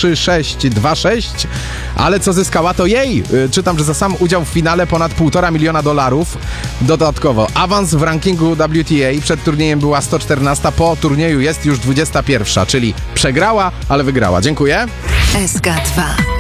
3-6-2-6, ale co zyskała to jej. Czytam, że za sam udział w finale ponad $1,5 miliona. Dodatkowo awans w rankingu WTA. Przed turniejem była 114, po turnieju jest już 21, czyli przegrała, ale wygrała. Dziękuję. SK2